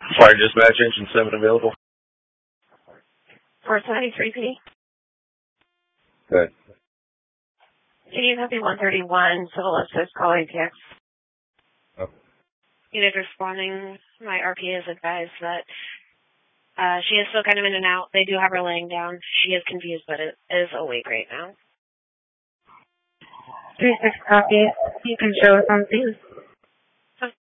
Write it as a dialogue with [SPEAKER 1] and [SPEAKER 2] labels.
[SPEAKER 1] Fire dispatch, engine 7 available.
[SPEAKER 2] 473P.
[SPEAKER 1] Good.
[SPEAKER 2] Unit copy 131, Civil Assist, call ATX.
[SPEAKER 1] Oh.
[SPEAKER 2] Unit responding, my RP has advised that she is still kind of in and out. They do have her laying down. She is confused, but it is awake right now.
[SPEAKER 3] 36 copy. You can show us something.